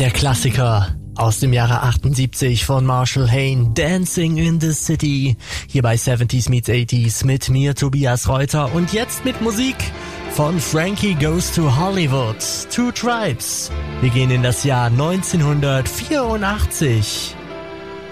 Der Klassiker aus dem Jahre 78 von Marshall Hayne, Dancing in the City, hier bei 70s meets 80s mit mir, Tobias Reuter, und jetzt mit Musik von Frankie Goes to Hollywood, Two Tribes. Wir gehen in das Jahr 1984.